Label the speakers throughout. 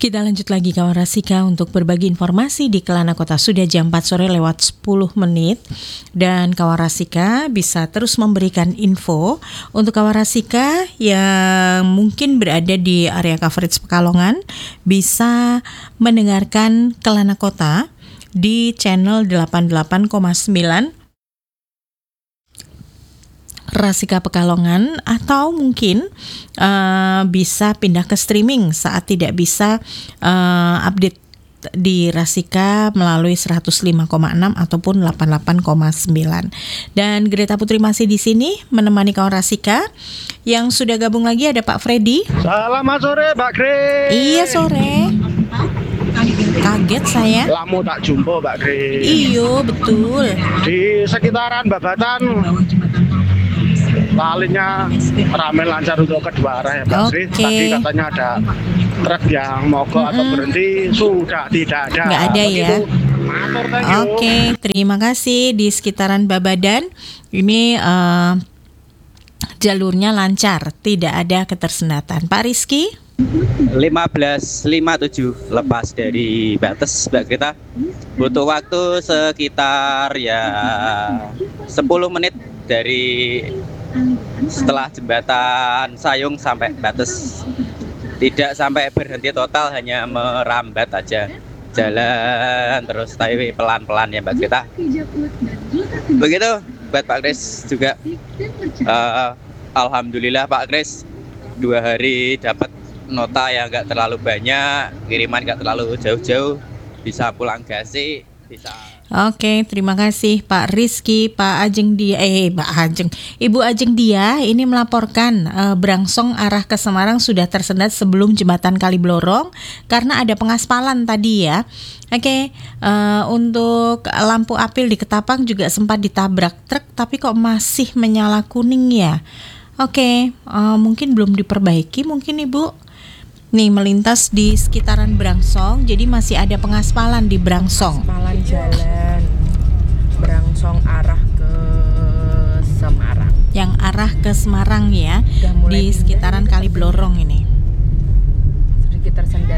Speaker 1: Kita lanjut lagi kawan Rasika untuk berbagi informasi di Kelana Kota. Sudah jam 4 sore lewat 10 menit. Dan kawan Rasika bisa terus memberikan info untuk kawan Rasika yang mungkin berada di area coverage Pekalongan. Bisa mendengarkan Kelana Kota di channel 88,9 Rasika Pekalongan, atau mungkin bisa pindah ke streaming saat tidak bisa update di Rasika melalui 105,6 ataupun 88,9. Dan Greta Putri masih di sini menemani kawan Rasika. Yang sudah gabung lagi ada Pak Freddy.
Speaker 2: Selamat sore Mbak Grace.
Speaker 1: Iya sore. Kaget saya.
Speaker 2: Lama tak jumpa Mbak Grace.
Speaker 1: Iyo betul.
Speaker 2: Di sekitaran Babatan talinya ramai lancar untuk kedua arah ya Mbak Grace. Tadi katanya ada truk yang mogok atau berhenti, sudah tidak ada.
Speaker 1: Nggak ada ya.
Speaker 2: Oke,
Speaker 1: terima kasih. Di sekitaran Babadan ini jalurnya lancar, tidak ada ketersendatan. Pak Rizky?
Speaker 3: 15.57 lepas dari batas Mbak Greta. Butuh waktu sekitar 10 menit dari setelah jembatan Sayung sampai batas. Tidak sampai berhenti total, hanya merambat aja jalan terus, tapi pelan-pelan ya Mbak Greta. Begitu buat Pak Kris juga. Alhamdulillah Pak Kris 2 hari dapat nota yang nggak terlalu banyak, kiriman nggak terlalu jauh-jauh, bisa pulang Gasi, bisa.
Speaker 1: Oke, terima kasih Pak Rizky. Ibu Ajeng Dia ini melaporkan Brangsong arah ke Semarang sudah tersendat sebelum jembatan Kaliblorong karena ada pengaspalan tadi ya. Oke, untuk lampu apil di Ketapang juga sempat ditabrak truk tapi kok masih menyala kuning ya. Oke, mungkin belum diperbaiki mungkin Ibu. Nih melintas di sekitaran Brangsong, jadi masih ada pengaspalan di Brangsong.
Speaker 4: Pengaspalan jalan Brangsong arah ke Semarang.
Speaker 1: Yang arah ke Semarang ya, di sekitaran Kaliblorong ini.
Speaker 4: Sedikit tersendat.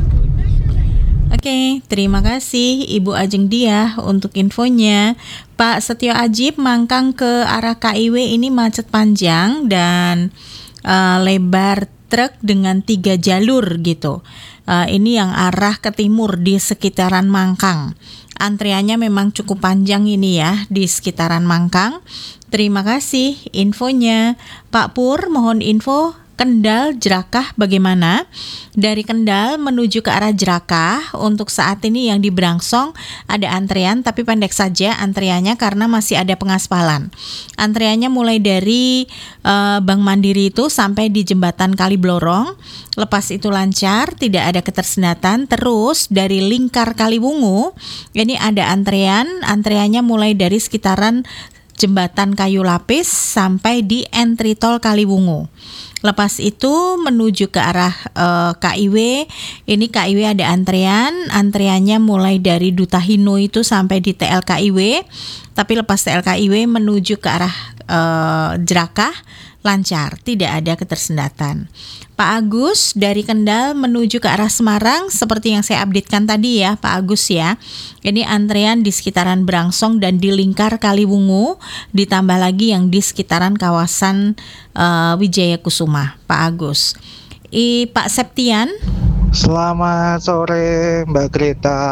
Speaker 1: Oke, terima kasih Ibu Ajeng Dia untuk infonya. Pak Setio Ajib Mangkang ke arah KIW ini macet panjang dan lebar truk dengan 3 jalur gitu. Ini yang arah ke timur di sekitaran Mangkang. Antriannya memang cukup panjang ini ya di sekitaran Mangkang. Terima kasih infonya. Pak Pur, mohon info Kendal Jerakah bagaimana? Dari Kendal menuju ke arah Jerakah untuk saat ini yang di Brangsong ada antrean tapi pendek saja antriannya karena masih ada pengaspalan. Antriannya mulai dari Bank Mandiri itu sampai di jembatan Kaliblorong. Lepas itu lancar, tidak ada ketersendatan. Terus dari Lingkar Kaliwungu ini ada antriannya mulai dari sekitaran jembatan Kayu Lapis sampai di entry tol Kaliwungu. Lepas itu menuju ke arah KIW, ini KIW ada antriannya mulai dari Duta Hino itu sampai di TL KIW, tapi lepas TL KIW menuju ke arah Jerakah lancar, tidak ada ketersendatan. Pak Agus dari Kendal menuju ke arah Semarang seperti yang saya updatekan tadi ya Pak Agus ya. Ini antrean di sekitaran Brangsong dan di Lingkar Kaliwungu, ditambah lagi yang di sekitaran kawasan Wijaya Kusuma. Pak Agus. Pak Septian.
Speaker 5: Selamat sore Mbak Greta.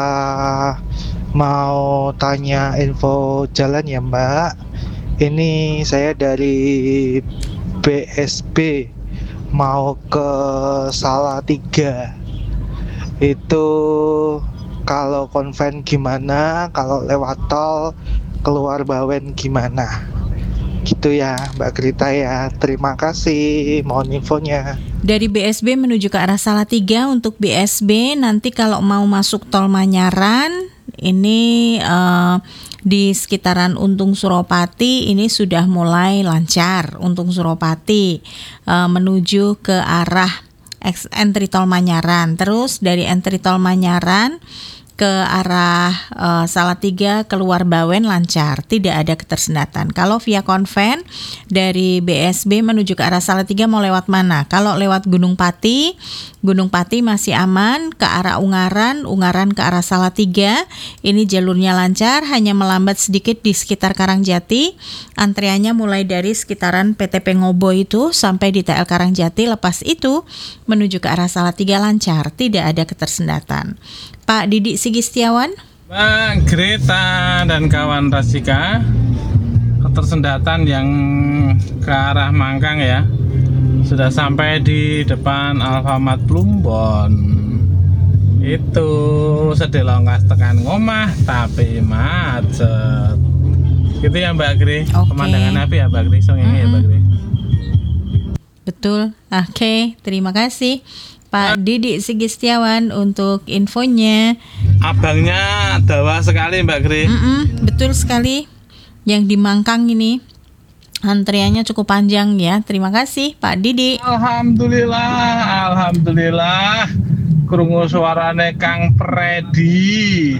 Speaker 5: Mau tanya info jalan ya Mbak. Ini saya dari BSB mau ke Salatiga. Itu kalau konven gimana, kalau lewat tol keluar Bawen gimana? Gitu ya Mbak Grita ya. Terima kasih, mohon infonya.
Speaker 1: Dari BSB menuju ke arah Salatiga untuk BSB nanti kalau mau masuk tol Manyaran ini di sekitaran Untung Suropati ini sudah mulai lancar. Untung Suropati menuju ke arah entry tol Manyaran. Terus dari entry tol Manyaran ke arah Salatiga keluar Bawen lancar, tidak ada ketersendatan. Kalau via konven dari BSB menuju ke arah Salatiga mau lewat mana? Kalau lewat Gunung Pati Gunung Pati masih aman ke arah Ungaran, Ungaran ke arah Salatiga. Ini jalurnya lancar, hanya melambat sedikit di sekitar Karangjati. Antriannya mulai dari sekitaran PTP Ngobo itu sampai di TL Karangjati. Lepas itu menuju ke arah Salatiga lancar, tidak ada ketersendatan. Pak Didi Sigistiawan.
Speaker 6: Mbak Greta dan kawan Rasika, ketersendatan yang ke arah Mangkang ya, sudah sampai di depan Alfamart Plumbon. Itu sedelongas tekan ngomah tapi macet. Gitu ya Mbak Gri. Pemandangan api ya Mbak Gri, songenge ya Mbak Gri.
Speaker 1: Betul. Oke, terima kasih Pak Didi Sigistiawan untuk infonya.
Speaker 6: Abangnya dawa sekali Mbak Gri.
Speaker 1: Betul sekali. Yang di Mangkang ini antriannya cukup panjang ya. Terima kasih Pak Didi.
Speaker 6: Alhamdulillah. Krungu suarane Kang Predi.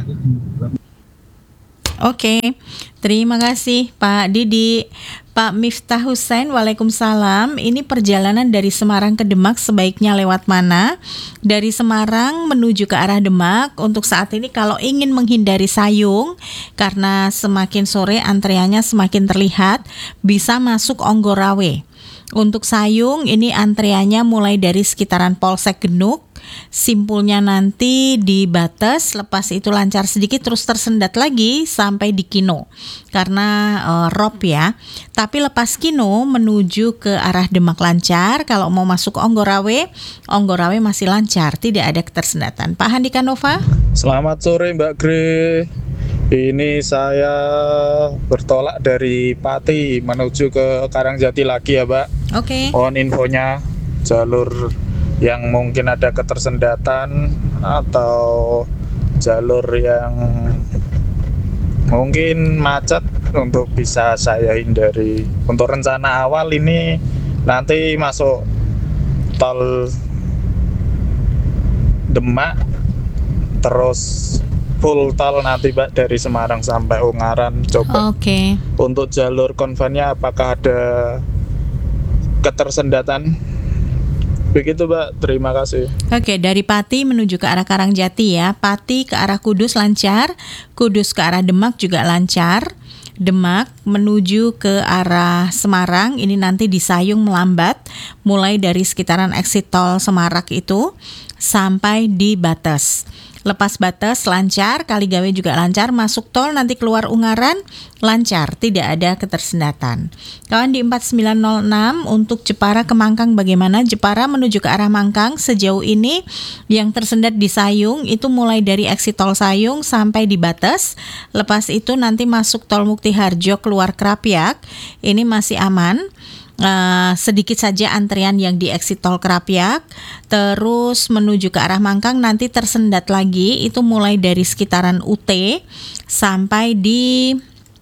Speaker 1: Oke, terima kasih Pak Didi. Pak Miftah Husain, waalaikumsalam. Ini perjalanan dari Semarang ke Demak sebaiknya lewat mana? Dari Semarang menuju ke arah Demak. Untuk saat ini kalau ingin menghindari Sayung, karena semakin sore antriannya semakin terlihat, bisa masuk Onggorawe. Untuk Sayung ini antriannya mulai dari sekitaran Polsek Genuk. Simpulnya nanti di Bates, lepas itu lancar sedikit terus tersendat lagi sampai di Kino karena rob ya. Tapi lepas Kino menuju ke arah Demak lancar. Kalau mau masuk Onggorawe masih lancar, tidak ada ketersendatan. Pak Handika Nova.
Speaker 7: Selamat sore Mbak Gre. Ini saya bertolak dari Pati menuju ke Karangjati lagi ya Mbak.
Speaker 1: Oke.
Speaker 7: Mohon infonya jalur yang mungkin ada ketersendatan atau jalur yang mungkin macet untuk bisa saya hindari. Untuk rencana awal ini nanti masuk tol Demak terus full tol nanti Mbak dari Semarang sampai Ungaran. Coba untuk jalur konvennya apakah ada ketersendatan? Begitu Mbak, terima kasih.
Speaker 1: Oke, dari Pati menuju ke arah Karangjati ya. Pati ke arah Kudus lancar, Kudus ke arah Demak juga lancar. Demak menuju ke arah Semarang ini nanti di Sayung melambat mulai dari sekitaran exit tol Semarak itu sampai di Bates. Lepas Bates lancar, Kaligawe juga lancar, masuk tol nanti keluar Ungaran lancar, tidak ada ketersendatan. Kawan di 4906 untuk Jepara ke Mangkang bagaimana? Jepara menuju ke arah Mangkang sejauh ini yang tersendat di Sayung itu mulai dari exit tol Sayung sampai di Bates. Lepas itu nanti masuk tol Muktiharjo keluar Krapyak, ini masih aman. Sedikit saja antrian yang di exit tol Krapyak, terus menuju ke arah Mangkang nanti tersendat lagi itu mulai dari sekitaran UT sampai di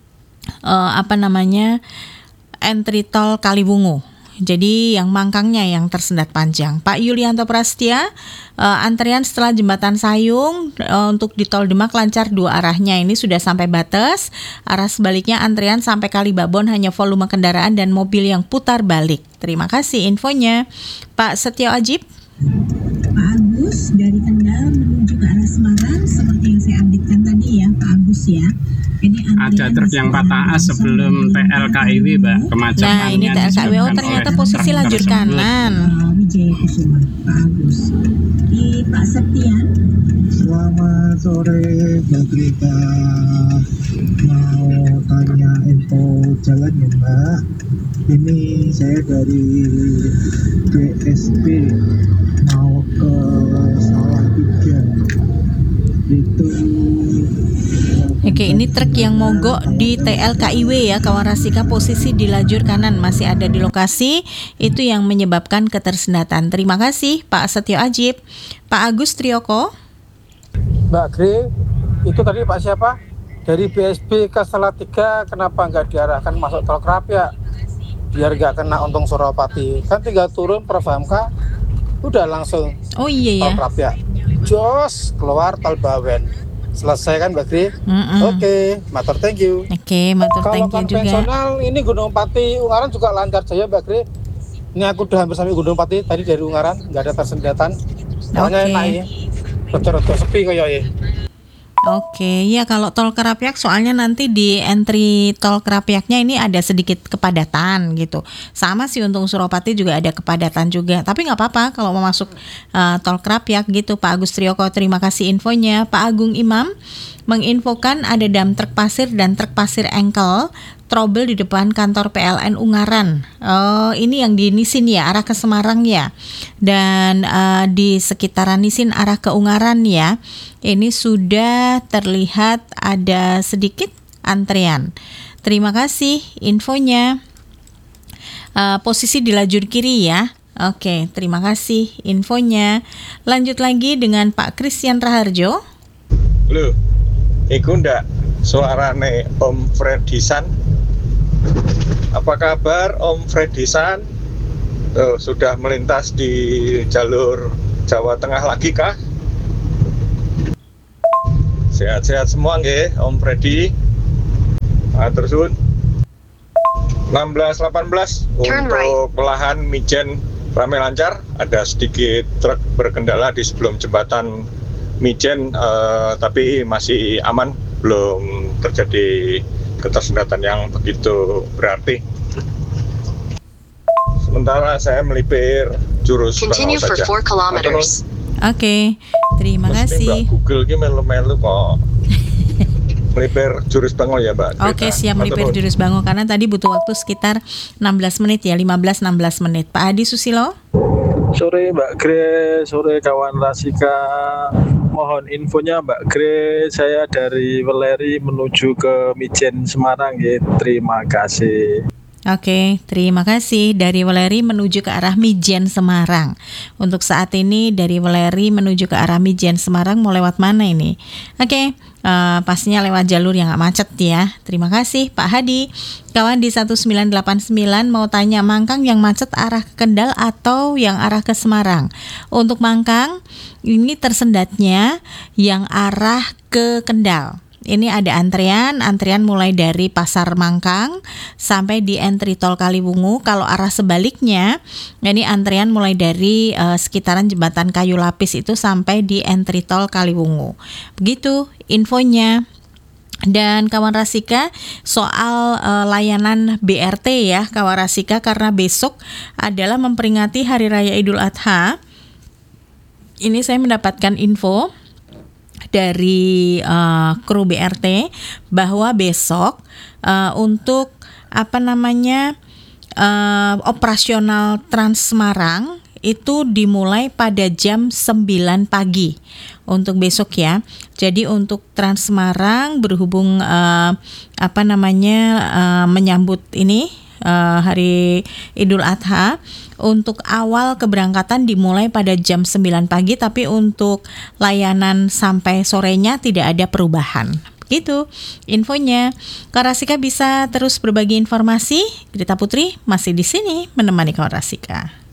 Speaker 1: entry tol Kaliwungu. Jadi yang Mangkangnya yang tersendat panjang. Pak Yulianto Prastia, antrian setelah jembatan Sayung untuk di tol Demak lancar dua arahnya. Ini sudah sampai Bates. Arah sebaliknya antrian sampai Kalibabon hanya volume kendaraan dan mobil yang putar balik. Terima kasih infonya. Pak Setio Ajib.
Speaker 8: Pak Agus dari Kendal menuju ke arah Semarang seperti yang saya updatekan tadi ya Pak Agus ya. Ini
Speaker 9: ada truk yang patah as sebelum TLKIW Mbak, kemacetannya.
Speaker 1: Nah ini TLKIW ternyata posisi lajur kanan.
Speaker 8: Wijaya Kusuma, Pak Agus. Di Pak Septian.
Speaker 5: Selamat sore Mbak Greta. Mau tanya info jalan ya Mbak. Ini saya dari BSP mau ke Salatiga. Itu
Speaker 1: Oke, ini truk yang mogok di TLKIW ya, kawan Rasika, posisi di lajur kanan masih ada di lokasi, itu yang menyebabkan ketersendatan. Terima kasih Pak Setio Ajib. Pak Agus Trioko.
Speaker 10: Mbak Gre, itu tadi Pak siapa? Dari BSB ke Salatiga, kenapa nggak diarahkan masuk tol Krapyak? Biar nggak kena untung Suropati. Kan tinggal turun Perbahamka, udah langsung
Speaker 1: tol
Speaker 10: Krapyak. Jos, keluar tol Bawen. Selesai kan Mbak Gri? Oke, matur thank you.
Speaker 1: Oke, matur thank you juga.
Speaker 10: Kalau konvensional ini Gunung Pati Ungaran juga lancar saja Mbak Gri. Ini aku udah hampir sampai Gunung Pati tadi dari Ungaran, nggak ada tersendatan. Soalnya enak ya. Rada-rada sepi kaya ya.
Speaker 1: Oke, ya kalau tol Kerapiak soalnya nanti di entry tol Kerapiaknya ini ada sedikit kepadatan gitu. Sama sih untuk Suropati juga ada kepadatan juga. Tapi nggak apa-apa kalau mau masuk tol Kerapiak gitu. Pak Agus Trioko, terima kasih infonya. Pak Agung Imam menginfokan ada dump truk pasir dan truk pasir engkel trouble di depan kantor PLN Ungaran. Oh, ini yang di Nisin ya, arah ke Semarang ya. Dan di sekitaran Nisin arah ke Ungaran ya. Ini sudah terlihat ada sedikit antrean. Terima kasih infonya. Posisi di lajur kiri ya. Oke, terima kasih infonya. Lanjut lagi dengan Pak Christian Raharjo.
Speaker 7: Loh, iku ndak suarane Om Fredisan? Apa kabar Om Fredisan? Sudah melintas di jalur Jawa Tengah lagi kah? Sehat-sehat semua nggih Om Fredi. Matur suwun. 16-18 untuk pelahan Mijen ramai lancar. Ada sedikit truk berkendala di sebelum jembatan Mijen, tapi masih aman, belum terjadi ketersendatan yang begitu berarti. Sementara saya melipir jurus Bangau saja.
Speaker 1: Oke, terima kasih.
Speaker 7: Mbak Google ini melu-melu kok. Melipir jurus Bangau ya Mbak.
Speaker 1: Oke, siap melipir jurus Bangau karena tadi butuh waktu sekitar 16 menit ya, 15-16 menit. Pak Adi Susilo.
Speaker 11: Sore Mbak Grace, sore kawan Rasika. Mohon infonya Mbak Grace, saya dari Weleri menuju ke Mijen Semarang ya. Terima kasih.
Speaker 1: Oke, terima kasih. Dari Weleri menuju ke arah Mijen Semarang. Untuk saat ini dari Weleri menuju ke arah Mijen Semarang mau lewat mana ini? Oke, pastinya lewat jalur yang gak macet ya. Terima kasih Pak Hadi. Kawan di 1989 mau tanya Mangkang yang macet arah ke Kendal atau yang arah ke Semarang? Untuk Mangkang ini tersendatnya yang arah ke Kendal. Ini ada antrian mulai dari Pasar Mangkang sampai di entry tol Kaliwungu. Kalau arah sebaliknya, ini antrian mulai dari sekitaran Jembatan Kayu Lapis itu sampai di entry tol Kaliwungu. Begitu infonya. Dan kawan Rasika soal layanan BRT ya kawan Rasika, karena besok adalah memperingati Hari Raya Idul Adha. Ini saya mendapatkan info dari kru BRT bahwa besok untuk operasional Trans Semarang itu dimulai pada jam 9 pagi untuk besok ya. Jadi untuk Trans Semarang berhubung menyambut ini Hari Idul Adha, untuk awal keberangkatan dimulai pada jam 9 pagi, tapi untuk layanan sampai sorenya tidak ada perubahan. Begitu infonya. Kawan Rasika bisa terus berbagi informasi. Grita Putri masih di sini menemani kawan Rasika.